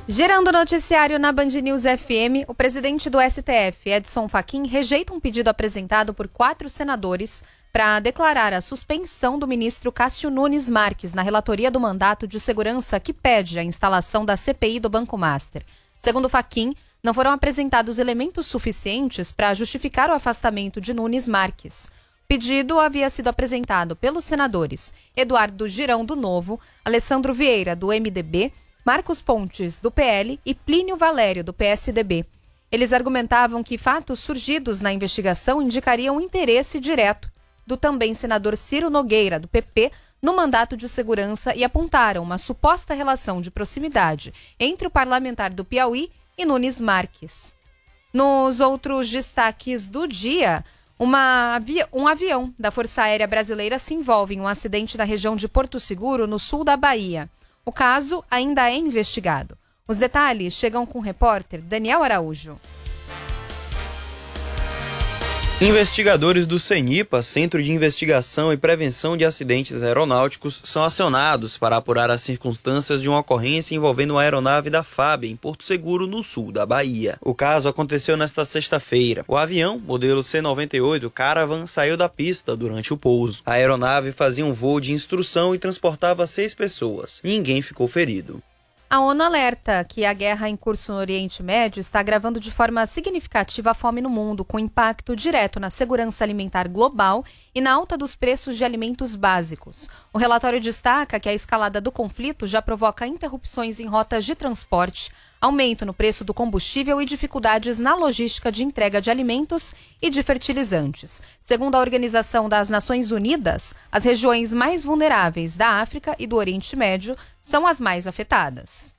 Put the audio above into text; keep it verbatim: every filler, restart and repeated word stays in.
Gerando noticiário na Band News F M, o presidente do S T F, Edson Fachin, rejeita um pedido apresentado por quatro senadores para declarar a suspensão do ministro Cássio Nunes Marques na relatoria do mandato de segurança que pede a instalação da C P I do Banco Master. Segundo Fachin, não foram apresentados elementos suficientes para justificar o afastamento de Nunes Marques. O pedido havia sido apresentado pelos senadores Eduardo Girão, do Novo, Alessandro Vieira, do M D B, Marcos Pontes, do P L, e Plínio Valério, do P S D B. Eles argumentavam que fatos surgidos na investigação indicariam interesse direto do também senador Ciro Nogueira, do P P, no mandato de segurança e apontaram uma suposta relação de proximidade entre o parlamentar do Piauí e Nunes Marques. Nos outros destaques do dia, uma avi- um avião da Força Aérea Brasileira se envolve em um acidente na região de Porto Seguro, no sul da Bahia. O caso ainda é investigado. Os detalhes chegam com o repórter Daniel Araújo. Investigadores do CENIPA, Centro de Investigação e Prevenção de Acidentes Aeronáuticos, são acionados para apurar as circunstâncias de uma ocorrência envolvendo uma aeronave da F A B em Porto Seguro, no sul da Bahia. O caso aconteceu nesta sexta-feira. O avião, modelo C noventa e oito Caravan, saiu da pista durante o pouso. A aeronave fazia um voo de instrução e transportava seis pessoas. Ninguém ficou ferido. A ONU alerta que a guerra em curso no Oriente Médio está agravando de forma significativa a fome no mundo, com impacto direto na segurança alimentar global e na alta dos preços de alimentos básicos. O relatório destaca que a escalada do conflito já provoca interrupções em rotas de transporte, aumento no preço do combustível e dificuldades na logística de entrega de alimentos e de fertilizantes. Segundo a Organização das Nações Unidas, as regiões mais vulneráveis da África e do Oriente Médio são as mais afetadas.